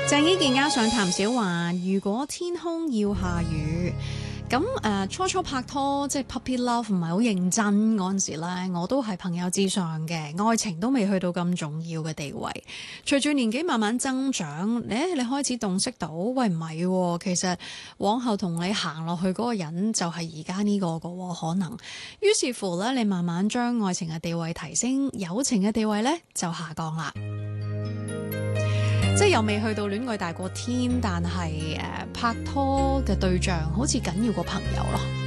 鄭伊健加上譚小環，如果天空要下雨，咁初初拍拖即係 puppy love 唔係好認真嗰陣時咧，我都係朋友之上嘅，愛情都未去到咁重要嘅地位。隨住年紀慢慢增長，你開始洞悉到，喂唔係喎，其實往後同你行落去嗰個人就係而家呢個喎，可能。於是乎咧，你慢慢將愛情嘅地位提升，友情嘅地位咧就下降啦。即係又未去到戀愛大過天，但係拍拖嘅對象好似緊要過朋友咯。